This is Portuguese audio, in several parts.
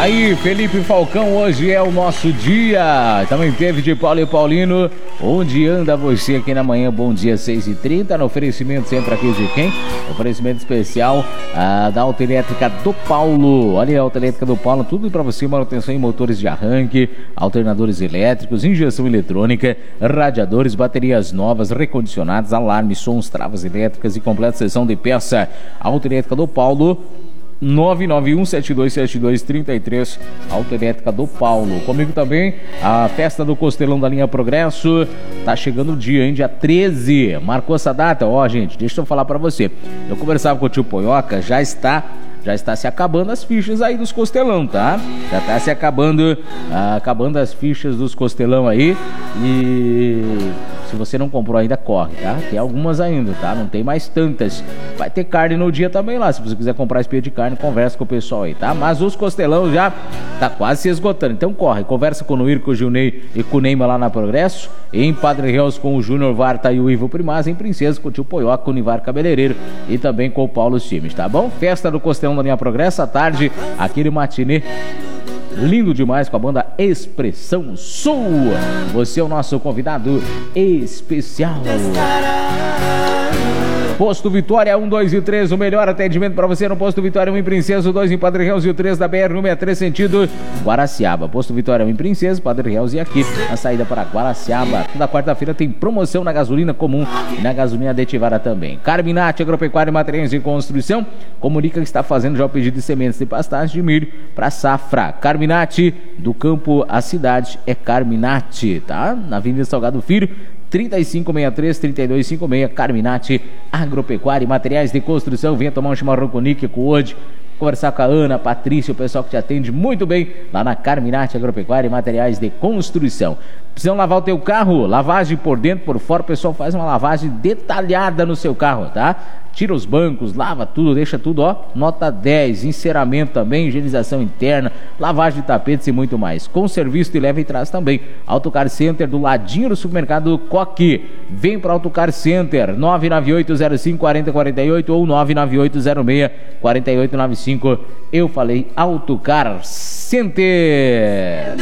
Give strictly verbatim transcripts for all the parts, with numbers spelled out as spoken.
Aí, Felipe Falcão, hoje é o nosso dia. Também teve de Paulo e Paulino. Onde anda você aqui na manhã? Bom dia, seis e trinta. No oferecimento sempre aqui de quem? Oferecimento especial ah, da Autoelétrica do Paulo. Olha a Autoelétrica do Paulo, tudo para você, manutenção em motores de arranque, alternadores elétricos, injeção eletrônica, radiadores, baterias novas, recondicionados, alarmes, sons, travas elétricas e completa seção de peça. Autoelétrica do Paulo, nove nove um sete dois sete dois três três, Autoelétrica do Paulo. Comigo também a festa do Costelão da linha Progresso. Tá chegando o dia, hein? Dia treze. Marcou essa data? Ó, gente, deixa eu falar pra você. Eu conversava com o tio Poioca, já está... Já está se acabando as fichas aí dos Costelão, tá? Já está se acabando, ah, acabando as fichas dos Costelão aí. E se você não comprou ainda, corre, tá? Tem algumas ainda, tá? Não tem mais tantas. Vai ter carne no dia também lá. Se você quiser comprar espinha de carne, conversa com o pessoal aí, tá? Mas os Costelão já tá quase se esgotando. Então corre, conversa com o Nuir, com o Gilney e com o Neymar lá na Progresso. Em Padre Reus com o Júnior Varta e o Ivo Primaz. Em Princesa com o tio Poioca, com o Nivar Cabeleireiro e também com o Paulo Times, tá bom? Festa do Costelão da linha Progresso à tarde, aquele matinê lindo demais com a banda Expressão Sul. Você é o nosso convidado especial. Posto Vitória um, dois e três, o melhor atendimento para você no Posto Vitória um em Princesa, o dois em Padre Reus e o três da B R cento e sessenta e três sentido Guaraciaba. Posto Vitória um em Princesa, Padre Reus e aqui a saída para Guaraciaba. Toda quarta-feira tem promoção na gasolina comum e na gasolina aditivada também. Carminati Agropecuária e Materiais de Construção comunica que está fazendo já o pedido de sementes de pastagem de milho para safra. Carminati, do campo à cidade, é Carminati, tá? Na Avenida Salgado Filho, trinta e cinco sessenta e três, trinta e dois cinquenta e seis, Carminati Agropecuária e Materiais de Construção. Venha tomar um chimarrão com o Nick, com o Ode, conversar com a Ana, a Patrícia, o pessoal que te atende muito bem lá na Carminati Agropecuária e Materiais de Construção. Precisam lavar o teu carro? Lavagem por dentro, por fora, o pessoal faz uma lavagem detalhada no seu carro, tá? Tira os bancos, lava tudo, deixa tudo, ó, nota dez, enceramento também, higienização interna, lavagem de tapetes e muito mais. Com serviço de leva e traz também. Autocar Center, do ladinho do supermercado Coque. Vem para Autocar Center, nove nove oito zero cinco quatro zero quatro oito ou nove nove oito zero seis quatro oito nove cinco. Eu falei Autocar Center.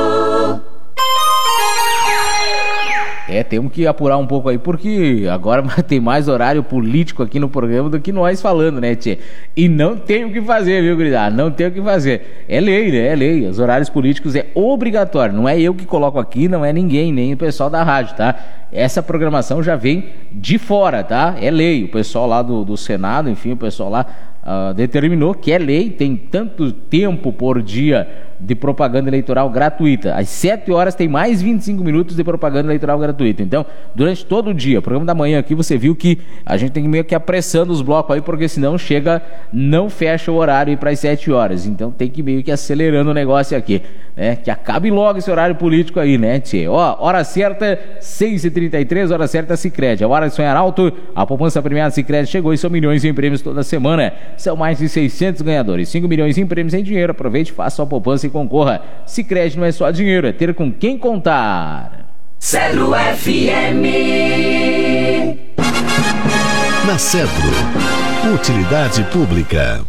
É, temos que apurar um pouco aí, porque agora tem mais horário político aqui no programa do que nós falando, né, tchê? E não tem o que fazer, viu, gurizada? Não tem o que fazer. É lei, né? É lei. Os horários políticos é obrigatório. Não é eu que coloco aqui, não é ninguém, nem o pessoal da rádio, tá? Essa programação já vem de fora, tá? É lei. O pessoal lá do, do Senado, enfim, o pessoal lá uh, determinou que é lei, tem tanto tempo por dia de propaganda eleitoral gratuita. Às sete horas tem mais vinte e cinco minutos de propaganda eleitoral gratuita. Então, durante todo o dia, o programa da manhã aqui, você viu que a gente tem que meio que apressando os blocos aí, porque senão chega, não fecha o horário para as sete horas. Então tem que meio que acelerando o negócio aqui, né? Que acabe logo esse horário político aí, né, tchê? Ó, hora certa, seis e trinta e três, hora certa, Sicredi. A hora de sonhar alto, a poupança premiada Sicredi chegou e são milhões em prêmios toda semana. São mais de seiscentos ganhadores, cinco milhões em prêmios em dinheiro. Aproveite, faça a poupança e concorra. Sicredi não é só dinheiro, é ter com quem contar. Cedro F M. Na Cedro, utilidade pública.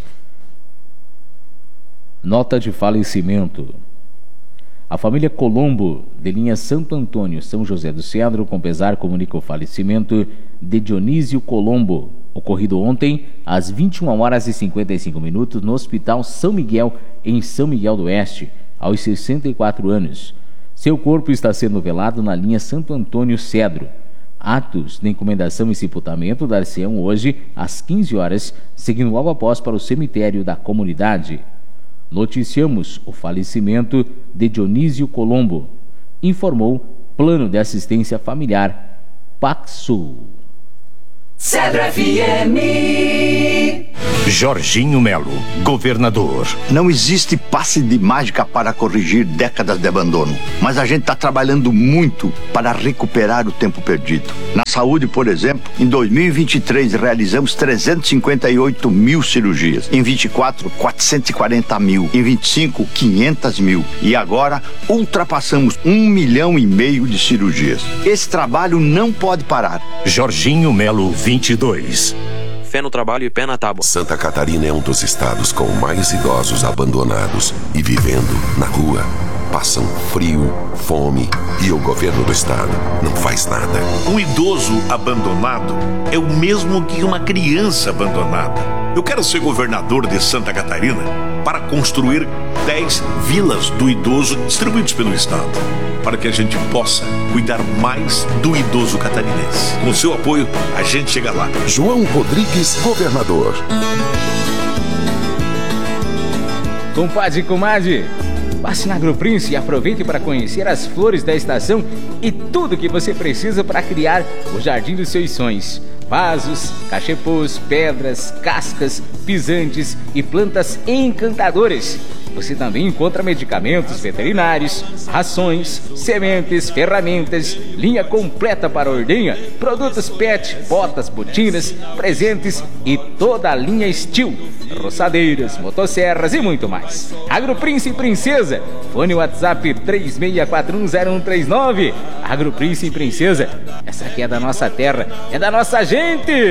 Nota de falecimento. A família Colombo, de linha Santo Antônio, São José do Cedro, com pesar, comunica o falecimento de Dionísio Colombo, ocorrido ontem às vinte e uma horas e cinquenta e cinco minutos no Hospital São Miguel, em São Miguel do Oeste, aos sessenta e quatro anos. Seu corpo está sendo velado na linha Santo Antônio Cedro. Atos de encomendação e sepultamento dar-se-ão hoje às quinze horas, seguindo logo após para o cemitério da comunidade. Noticiamos o falecimento de Dionísio Colombo, informou Plano de Assistência Familiar Paxsul. Cedro F M. Jorginho Melo, governador. Não existe passe de mágica para corrigir décadas de abandono, mas a gente está trabalhando muito para recuperar o tempo perdido. Na saúde, por exemplo, em dois mil e vinte e três realizamos trezentos e cinquenta e oito mil cirurgias, em vinte e quatro, quatrocentos e quarenta mil, em vinte e cinco, quinhentas mil e agora ultrapassamos um milhão e meio de cirurgias. Esse trabalho não pode parar. Jorginho Melo vinte e dois. fé no trabalho e pé na tábua. Santa Catarina é um dos estados com mais idosos abandonados e vivendo na rua. Passam frio, fome e o governo do estado não faz nada. Um idoso abandonado é o mesmo que uma criança abandonada. Eu quero ser governador de Santa Catarina para construir dez vilas do idoso distribuídos pelo estado, para que a gente possa cuidar mais do idoso catarinense. Com seu apoio, a gente chega lá. João Rodrigues, governador. Compadre e comadre, passe na AgroPrince e aproveite para conhecer as flores da estação e tudo que você precisa para criar o jardim dos seus sonhos. Vasos, cachepôs, pedras, cascas, pisantes e plantas encantadoras. Você também encontra medicamentos veterinários, rações, sementes, ferramentas, linha completa para ordenha, produtos pet, botas, botinas, presentes e toda a linha Steel, roçadeiras, motosserras e muito mais. AgroPrince e Princesa, fone WhatsApp três seis quatro um zero um três nove. AgroPrince e Princesa, essa aqui é da nossa terra, é da nossa gente.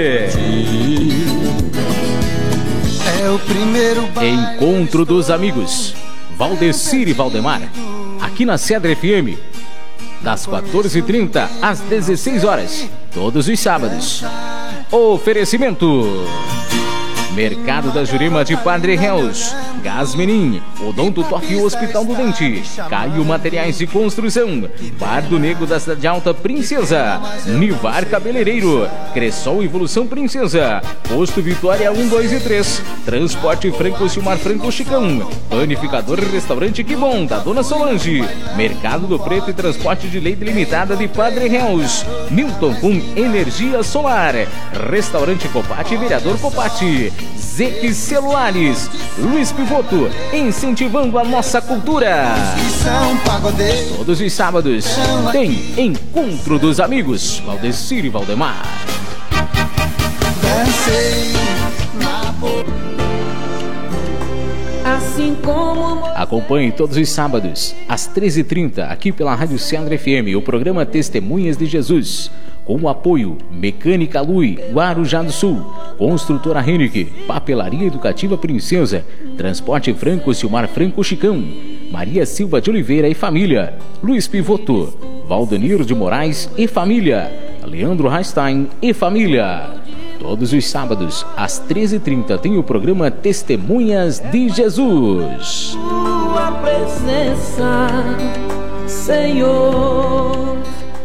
É o primeiro Encontro dos Amigos, Valdecir e Valdemar, aqui na Cedro F M, das quatorze e trinta às dezesseis horas, todos os sábados. Oferecimento: Mercado da Jurema de Padre Reus, Gás Menin, Odonto Toque Hospital do Dente, Caio Materiais de Construção, Bar do Negro da Cidade Alta Princesa, Nivar Cabeleireiro, Cressol Evolução Princesa, Posto Vitória um, dois e três, Transporte Franco Silmar Franco Chicão, Panificador e Restaurante Que Bom, da Dona Solange, Mercado do Preto e Transporte de Leite Limitada de Padre Reus, Milton com Energia Solar, Restaurante Copati e Vereador Copati, Zeque Celulares, Luiz Pivoto, incentivando a nossa cultura. Todos os sábados tem Encontro dos Amigos, Valdecir e Valdemar. Assim como... Acompanhe todos os sábados, às treze e trinta, aqui pela Rádio Cedro F M, o programa Testemunhas de Jesus. Com o apoio Mecânica Lui, Guarujá do Sul, Construtora Henrique, Papelaria Educativa Princesa, Transporte Franco Silmar Franco Chicão, Maria Silva de Oliveira e família, Luiz Pivoto, Valdanir de Moraes e família, Leandro Rastein e família. Todos os sábados, às treze e trinta, tem o programa Testemunhas de Jesus. Tua presença, Senhor.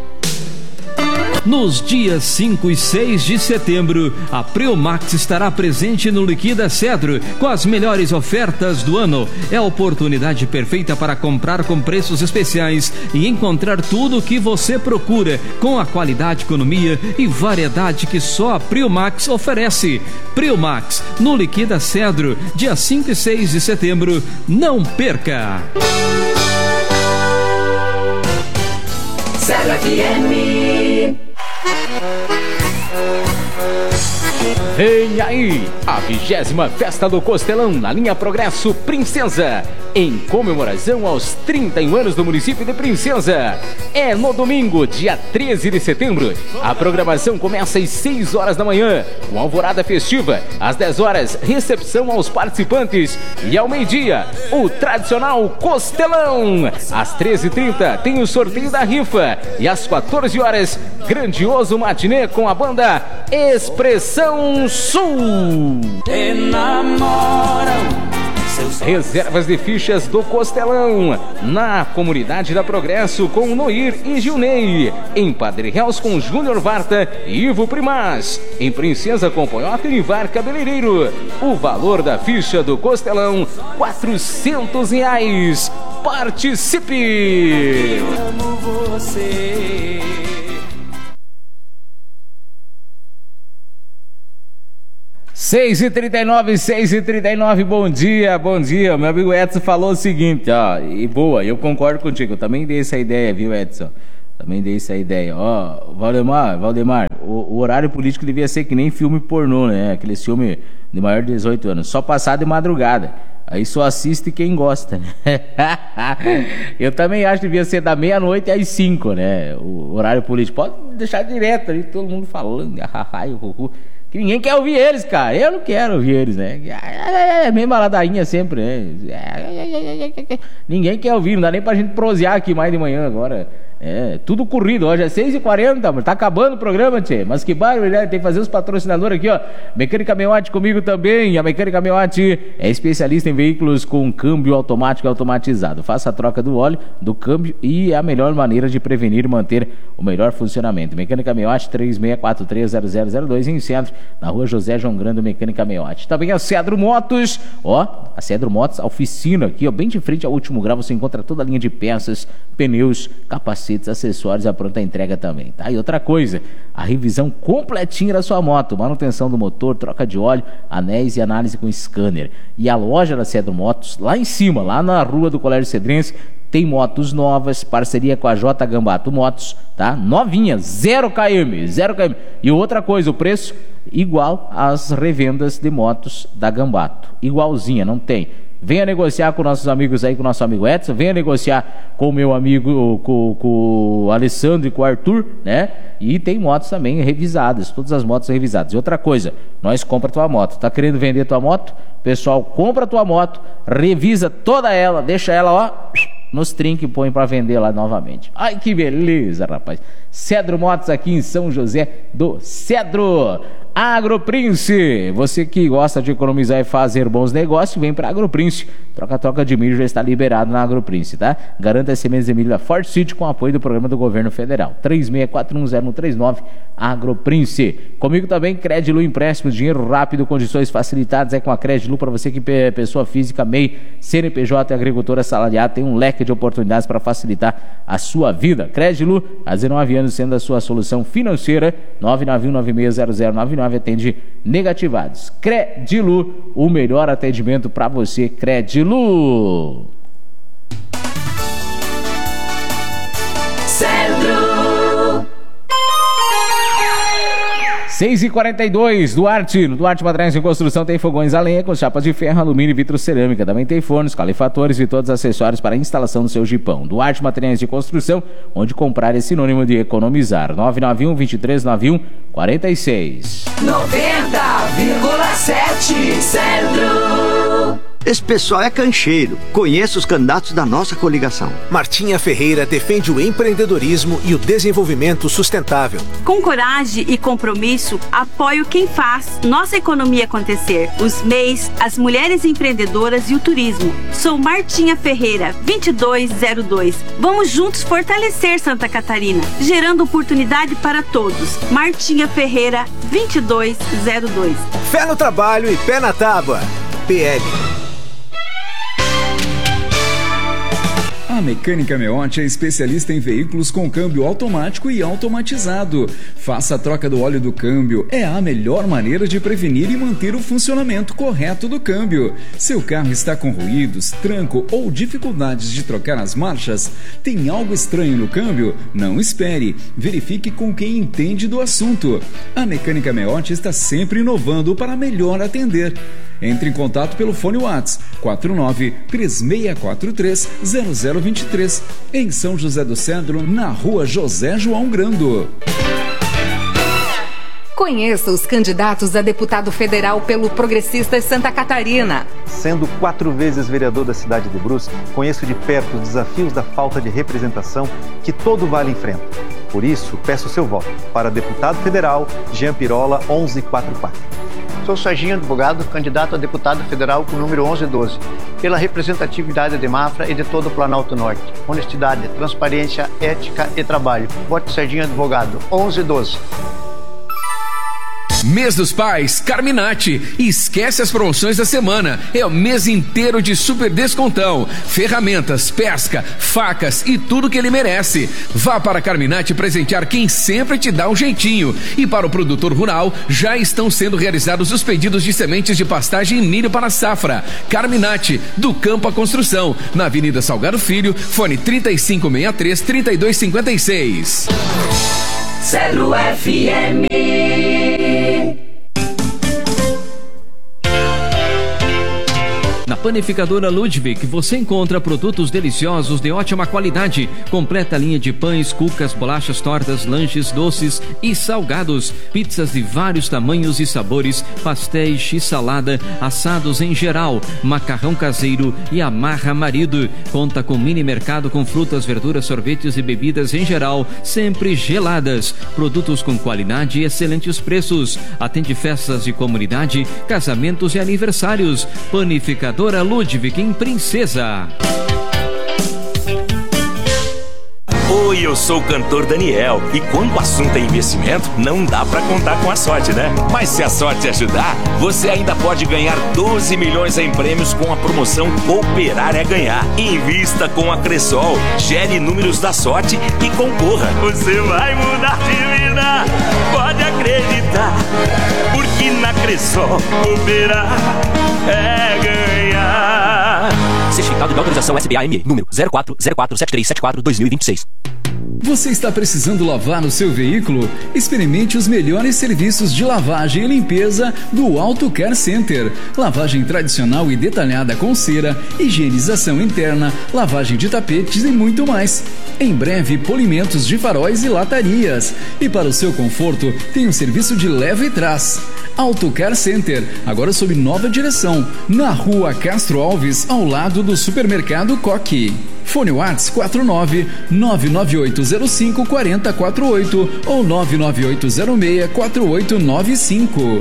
Nos dias cinco e seis de setembro, a Preumax estará presente no Liquida Cedro com as melhores ofertas do ano. É a oportunidade perfeita para comprar com preços especiais e encontrar tudo o que você procura com a qualidade, economia e variedade que só a Preumax oferece. Preumax, no Liquida Cedro, dia cinco e seis de setembro. Não perca! Cedro F M. Vem aí a vigésima Festa do Costelão na linha Progresso Princesa, em comemoração aos trinta e um anos do município de Princesa. É no domingo, dia treze de setembro. A programação começa às seis horas da manhã, com alvorada festiva. Às dez horas, recepção aos participantes. E ao meio-dia, o tradicional Costelão. Às treze e trinta, tem o sorteio da rifa. E às quatorze horas, grandioso matinê com a banda Expressão Sul. Enamoram. Reservas de fichas do Costelão na Comunidade da Progresso com Noir e Gilney, em Padre Reus com Júnior Varta e Ivo Primaz, em Princesa com Poiota e Nivar Cabeleireiro. O valor da ficha do Costelão, quatrocentos reais. Participe! Eu amo você. seis e trinta e nove, seis e trinta e nove, bom dia, bom dia. Meu amigo Edson falou o seguinte, ó, e boa, eu concordo contigo, eu também dei essa ideia, viu, Edson? Também dei essa ideia, ó, Valdemar, Valdemar, o, o horário político devia ser que nem filme pornô, né? Aquele filme de maior de dezoito anos, só passar de madrugada. Aí só assiste quem gosta, né? Eu também acho que devia ser da meia-noite às cinco, né? O horário político. Pode deixar direto ali, todo mundo falando. O que, Ninguém quer ouvir eles, cara. Eu não quero ouvir eles, né? É mesma ladainha sempre, né? Ninguém quer ouvir, não dá nem pra gente prosear aqui mais de manhã agora. É, tudo corrido, hoje é seis e quarenta, tá acabando o programa, tchê. Mas que barulho, tem que fazer os patrocinadores aqui, ó. Mecânica Meuat comigo também. A Mecânica Meuat é especialista em veículos com câmbio automático e automatizado. Faça a troca do óleo, do câmbio e é a melhor maneira de prevenir e manter o melhor funcionamento. Mecânica Meuat três seis quatro três zero zero zero dois em Centro, na rua José João Grande, Mecânica Meuat. Também a Cedro Motos, ó, a Cedro Motos, a oficina aqui, ó, bem de frente ao Último Grau, você encontra toda a linha de peças, pneus, capacetes, acessórios e a pronta entrega também, tá? E outra coisa, a revisão completinha da sua moto, manutenção do motor, troca de óleo, anéis e análise com scanner. E a loja da Cedro Motos, lá em cima, lá na rua do Colégio Cedrense, tem motos novas, parceria com a J Gambato Motos, tá? Novinha, zero quilômetros, zero quilômetros. E outra coisa, o preço igual às revendas de motos da Gambato, igualzinha, não tem. Venha negociar com nossos amigos aí, com o nosso amigo Edson, venha negociar com o meu amigo, com, com o Alessandro e com o Arthur, né? E tem motos também revisadas, todas as motos revisadas. E outra coisa, nós compra tua moto, tá querendo vender tua moto? Pessoal, compra tua moto, revisa toda ela, deixa ela, ó, nos trinca e põe para vender lá novamente. Ai, que beleza, rapaz. Cedro Motos aqui em São José do Cedro. Agroprince, você que gosta de economizar e fazer bons negócios, vem para Agroprince. Troca-troca de milho já está liberado na Agroprince, tá? Garanta as sementes de milho da Forte City com apoio do programa do governo federal. três seis quatro um zero um três nove, Agroprince. Comigo também, Credilu Empréstimos, dinheiro rápido, condições facilitadas. É com a Credilu para você que é pessoa física, M E I, C N P J e agricultora assalariada, tem um leque de oportunidades para facilitar a sua vida. Credilu, há dezenove anos sendo a sua solução financeira. Nove nove um nove seis zero zero nove nove, atende negativados. Credilu, o melhor atendimento para você. Credilu. Cedro. seis e quarenta e dois, Duarte. No Duarte Materiais de Construção tem fogões a lenha com chapas de ferro, alumínio e vitrocerâmica. Também tem fornos, calefatores e todos os acessórios para a instalação do seu jipão. Duarte Materiais de Construção, onde comprar é sinônimo de economizar. nove nove um, dois três nove um, quatro seis. noventa vírgula sete Cedro. Esse pessoal é cancheiro. Conheço os candidatos da nossa coligação. Martinha Ferreira defende o empreendedorismo e o desenvolvimento sustentável. Com coragem e compromisso, apoio quem faz nossa economia acontecer. Os M E Is, as mulheres empreendedoras e o turismo. Sou Martinha Ferreira, vinte e dois zero dois. Vamos juntos fortalecer Santa Catarina, gerando oportunidade para todos. Martinha Ferreira, vinte e dois zero dois. Fé no trabalho e pé na tábua. P L. A Mecânica Meuat é especialista em veículos com câmbio automático e automatizado. Faça a troca do óleo do câmbio. É a melhor maneira de prevenir e manter o funcionamento correto do câmbio. Seu carro está com ruídos, tranco ou dificuldades de trocar as marchas? Tem algo estranho no câmbio? Não espere. Verifique com quem entende do assunto. A Mecânica Meuat está sempre inovando para melhor atender. Entre em contato pelo fone WhatsApp quatro nove três seis quatro três zero zero dois três, em São José do Cedro, na rua José João Grando. Conheça os candidatos a deputado federal pelo Progressistas Santa Catarina. Sendo quatro vezes vereador da cidade de Brusque, conheço de perto os desafios da falta de representação que todo vale enfrenta. Por isso, peço seu voto para deputado federal Jean Pirola onze quarenta e quatro. Sou Serginho Advogado, candidato a deputado federal com o número onze doze, pela representatividade de Mafra e de todo o Planalto Norte. Honestidade, transparência, ética e trabalho. Vote Serginho Advogado, onze doze. Mês dos Pais, Carminati. Esquece as promoções da semana. É o mês inteiro de super descontão. Ferramentas, pesca, facas e tudo que ele merece. Vá para a Carminati presentear quem sempre te dá um jeitinho. E para o produtor rural, já estão sendo realizados os pedidos de sementes de pastagem e milho para a safra. Carminati, do campo à construção. Na Avenida Salgado Filho, fone trinta e cinco sessenta e três, trinta e dois cinquenta e seis. Cedro F M. Na Panificadora Ludwig você encontra produtos deliciosos de ótima qualidade, completa linha de pães, cucas, bolachas, tortas, lanches, doces e salgados, pizzas de vários tamanhos e sabores, pastéis e salada, assados em geral, macarrão caseiro e amarra marido. Conta com mini mercado com frutas, verduras, sorvetes e bebidas em geral, sempre geladas. Produtos com qualidade e excelentes preços. Atende festas de comunidade, casamentos e aniversários. Panificadora Ludwig em Princesa. Oi, eu sou o cantor Daniel e quando o assunto é investimento, não dá pra contar com a sorte, né? Mas se a sorte ajudar, você ainda pode ganhar doze milhões em prêmios com a promoção Cooperar é Ganhar. Invista com a Cressol, gere números da sorte e concorra. Você vai mudar de vida, pode acreditar, porque na Cressol Cooperar é ganhar. Certificado de autorização S B A M E, número zero quatro zero quatro sete três sete quatro dois mil e vinte e seis. Você está precisando lavar o seu veículo? Experimente os melhores serviços de lavagem e limpeza do Auto Care Center. Lavagem tradicional e detalhada com cera, higienização interna, lavagem de tapetes e muito mais. Em breve, polimentos de faróis e latarias. E para o seu conforto, tem um serviço de leva e trás. Auto Care Center, agora sob nova direção, na rua Castro Alves, ao lado do supermercado Coque. Fone WhatsApp quatro nove nove nove oito zero cinco quatro zero quatro oito ou nove nove oito zero seis quatro oito nove cinco.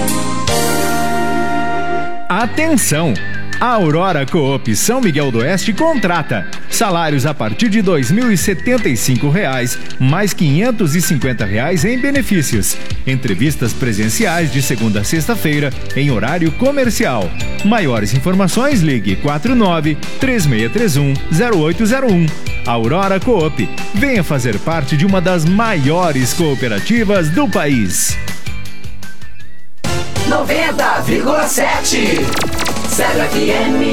Atenção! A Aurora Coop São Miguel do Oeste contrata. Salários a partir de dois mil e setenta e cinco reais, mais quinhentos e cinquenta reais em benefícios. Entrevistas presenciais de segunda a sexta-feira, em horário comercial. Maiores informações, ligue quatro nove três seis três um zero oito zero um. Aurora Coop. Venha fazer parte de uma das maiores cooperativas do país. noventa vírgula sete Cedro F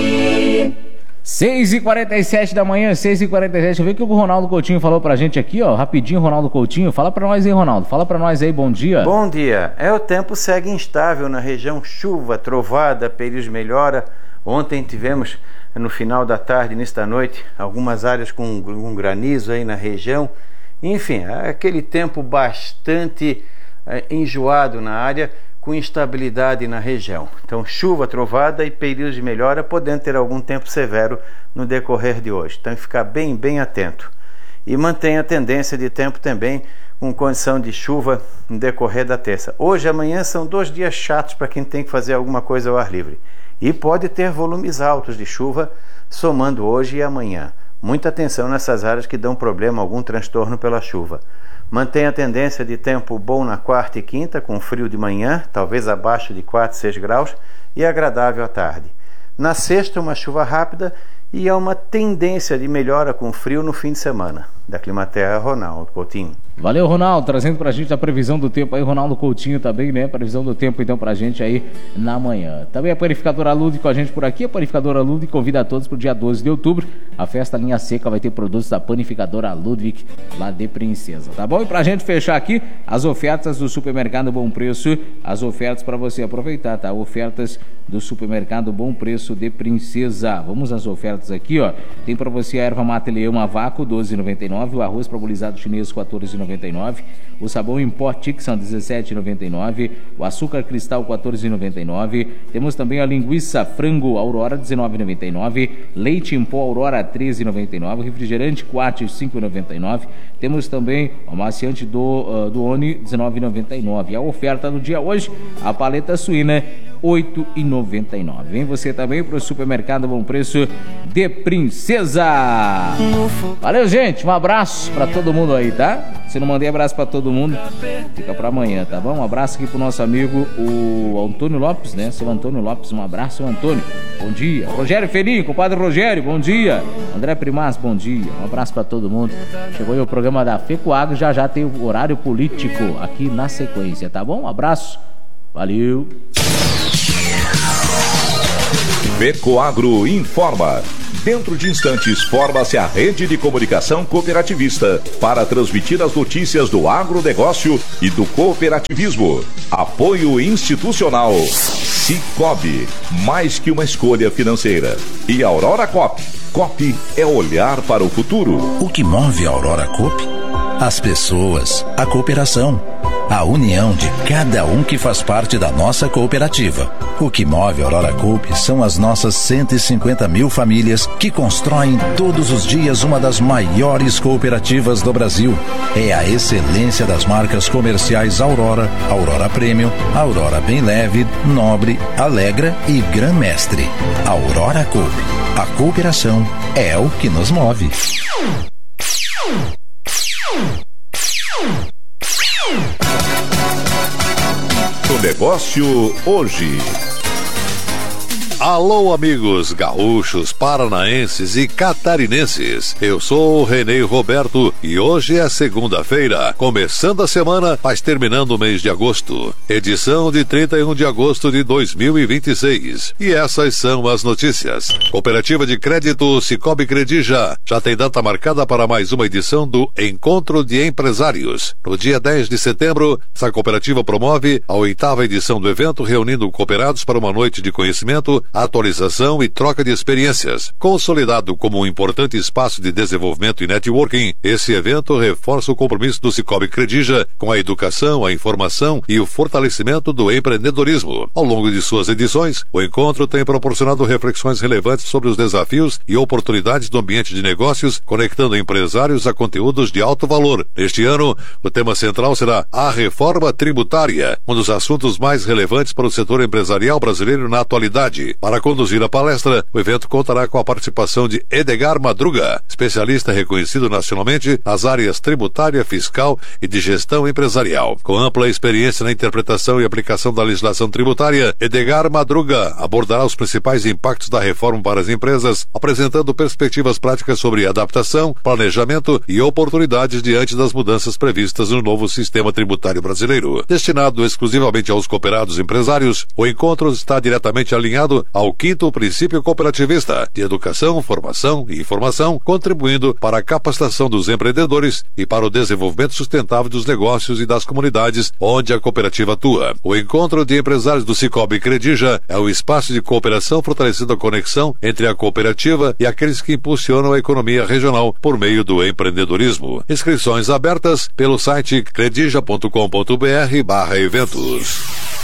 M. seis e quarenta e sete da manhã, seis e quarenta e sete. Deixa eu ver o que o Ronaldo Coutinho falou pra gente aqui, ó. Rapidinho, Ronaldo Coutinho. Fala pra nós aí, Ronaldo. Fala pra nós aí, bom dia. Bom dia. É, o tempo segue instável na região. Chuva, trovada, períodos de melhora. Ontem tivemos, no final da tarde, início da noite, algumas áreas com um granizo aí na região. Enfim, é aquele tempo bastante é, enjoado na área, com instabilidade na região. Então, chuva, trovada e períodos de melhora, podendo ter algum tempo severo no decorrer de hoje. Então, ficar bem, bem atento. E mantenha a tendência de tempo também com condição de chuva no decorrer da terça. Hoje e amanhã são dois dias chatos para quem tem que fazer alguma coisa ao ar livre. E pode ter volumes altos de chuva somando hoje e amanhã. Muita atenção nessas áreas que dão problema, algum transtorno pela chuva. Mantém a tendência de tempo bom na quarta e quinta, com frio de manhã, talvez abaixo de quatro, seis graus, e agradável à tarde. Na sexta, uma chuva rápida e há uma tendência de melhora com frio no fim de semana. Da Climaterra, Ronaldo Coutinho. Valeu, Ronaldo, trazendo pra gente a previsão do tempo aí, Ronaldo Coutinho também, né? Previsão do tempo então pra gente aí na manhã. Também a Panificadora Ludwig com a gente por aqui. A Panificadora Ludwig convida a todos pro dia doze de outubro. A festa Linha Seca vai ter produtos da Panificadora Ludwig lá de Princesa, tá bom? E pra gente fechar aqui, as ofertas do Supermercado Bom Preço, as ofertas pra você aproveitar, tá? Ofertas do Supermercado Bom Preço de Princesa. Vamos às ofertas aqui, ó. Tem pra você a erva mate leão a vácuo, doze reais e noventa e nove centavos, o arroz parbolizado chinês, quatorze reais e noventa e nove centavos, o sabão em pó Tixan, dezessete reais e noventa e nove centavos, o açúcar cristal, quatorze reais e noventa e nove centavos, temos também a linguiça frango Aurora, dezenove reais e noventa e nove centavos, leite em pó Aurora, treze reais e noventa e nove centavos, refrigerante Quatro, cinco reais e noventa e nove centavos, temos também o amaciante do, uh, do Oni, dezenove reais e noventa e nove centavos, a oferta do dia hoje, a paleta suína, oito reais e noventa e nove centavos. Vem você também para o Supermercado Bom Preço de Princesa. Valeu, gente. Um abraço para todo mundo aí, tá? Se não mandei abraço para todo mundo, fica para amanhã, tá bom? Um abraço aqui pro nosso amigo, o Antônio Lopes, né? Seu Antônio Lopes, um abraço, seu Antônio. Bom dia. Rogério Felinho, compadre Rogério, bom dia. André Primas, bom dia. Um abraço para todo mundo. Chegou aí o programa da FECOAGRO, já já tem o horário político aqui na sequência, tá bom? Um abraço. Valeu. FECOAGRO informa. Dentro de instantes, forma-se a rede de comunicação cooperativista para transmitir as notícias do agronegócio e do cooperativismo. Apoio institucional Cicobi, mais que uma escolha financeira. E Aurora Coop. Coop é olhar para o futuro. O que move a Aurora Coop? As pessoas, a cooperação, a união de cada um que faz parte da nossa cooperativa. O que move a Aurora Coop são as nossas cento e cinquenta mil famílias que constroem todos os dias uma das maiores cooperativas do Brasil. É a excelência das marcas comerciais Aurora, Aurora Premium, Aurora Bem Leve, Nobre, Alegra e Gran Mestre. Aurora Coop. A cooperação é o que nos move. O negócio hoje. Alô, amigos gaúchos, paranaenses e catarinenses. Eu sou o Renê Roberto e hoje é segunda-feira, começando a semana, mas terminando o mês de agosto. Edição de trinta e um de agosto de dois mil e vinte e seis. E essas são as notícias. Cooperativa de Crédito Cicobi Credija já tem data marcada para mais uma edição do Encontro de Empresários. No dia dez de setembro, essa cooperativa promove a oitava edição do evento, reunindo cooperados para uma noite de conhecimento, atualização e troca de experiências. Consolidado como um importante espaço de desenvolvimento e networking, esse evento reforça o compromisso do Cicobi Credija com a educação, a informação e o fortalecimento do empreendedorismo. Ao longo de suas edições, o encontro tem proporcionado reflexões relevantes sobre os desafios e oportunidades do ambiente de negócios, conectando empresários a conteúdos de alto valor. Este ano, o tema central será a reforma tributária, um dos assuntos mais relevantes para o setor empresarial brasileiro na atualidade. Para conduzir a palestra, o evento contará com a participação de Edgar Madruga, especialista reconhecido nacionalmente nas áreas tributária, fiscal e de gestão empresarial. Com ampla experiência na interpretação e aplicação da legislação tributária, Edgar Madruga abordará os principais impactos da reforma para as empresas, apresentando perspectivas práticas sobre adaptação, planejamento e oportunidades diante das mudanças previstas no novo sistema tributário brasileiro. Destinado exclusivamente aos cooperados empresários, o encontro está diretamente alinhado ao quinto princípio cooperativista de educação, formação e informação, contribuindo para a capacitação dos empreendedores e para o desenvolvimento sustentável dos negócios e das comunidades onde a cooperativa atua. O encontro de empresários do Cicobi Credija é o espaço de cooperação fortalecendo a conexão entre a cooperativa e aqueles que impulsionam a economia regional por meio do empreendedorismo. Inscrições abertas pelo site credija ponto com ponto br barra eventos.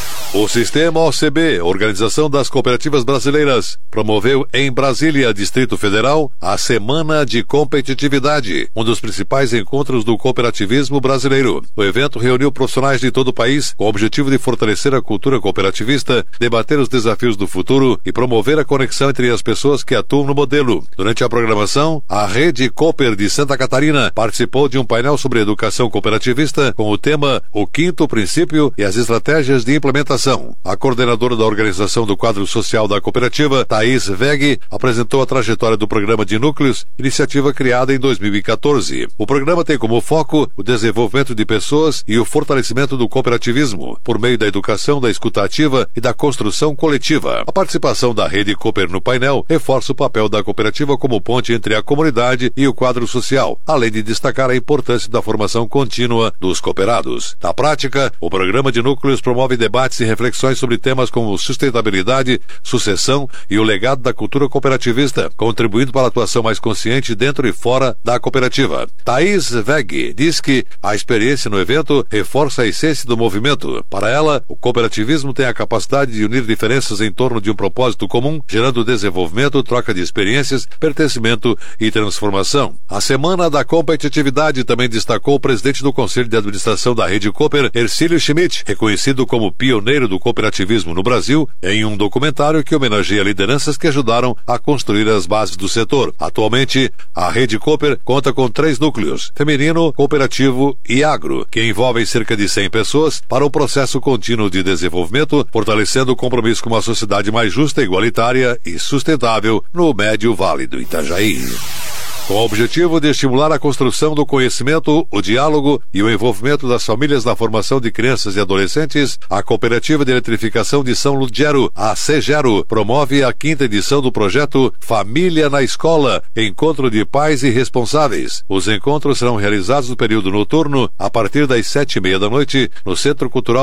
O Sistema O C B, Organização das Cooperativas Brasileiras, promoveu em Brasília, Distrito Federal, a Semana de Competitividade, um dos principais encontros do cooperativismo brasileiro. O evento reuniu profissionais de todo o país com o objetivo de fortalecer a cultura cooperativista, debater os desafios do futuro e promover a conexão entre as pessoas que atuam no modelo. Durante a programação, a Rede Cooper de Santa Catarina participou de um painel sobre educação cooperativista com o tema O Quinto Princípio e as Estratégias de Implementação. A coordenadora da organização do quadro social da cooperativa, Thaís Veg, apresentou a trajetória do programa de núcleos, iniciativa criada em dois mil e quatorze. O programa tem como foco o desenvolvimento de pessoas e o fortalecimento do cooperativismo, por meio da educação, da escuta ativa e da construção coletiva. A participação da Rede Cooper no painel reforça o papel da cooperativa como ponte entre a comunidade e o quadro social, além de destacar a importância da formação contínua dos cooperados. Na prática, o programa de núcleos promove debates e reflexões sobre temas como sustentabilidade, sucessão e o legado da cultura cooperativista, contribuindo para a atuação mais consciente dentro e fora da cooperativa. Thaís Veg diz que a experiência no evento reforça a essência do movimento. Para ela, o cooperativismo tem a capacidade de unir diferenças em torno de um propósito comum, gerando desenvolvimento, troca de experiências, pertencimento e transformação. A Semana da Competitividade também destacou o presidente do Conselho de Administração da Rede Cooper, Ercílio Schmidt, reconhecido como pioneiro do cooperativismo no Brasil, em um documentário que homenageia lideranças que ajudaram a construir as bases do setor. Atualmente, a Rede Cooper conta com três núcleos, feminino, cooperativo e agro, que envolvem cerca de cem pessoas para um processo contínuo de desenvolvimento, fortalecendo o compromisso com uma sociedade mais justa, igualitária e sustentável no Médio Vale do Itajaí. Com o objetivo de estimular a construção do conhecimento, o diálogo e o envolvimento das famílias na formação de crianças e adolescentes, a Cooperativa de Eletrificação de São Lugero, a CEGERO, promove a quinta edição do projeto Família na Escola, Encontro de Pais e Responsáveis. Os encontros serão realizados no período noturno, a partir das sete e meia da noite, no Centro Cultural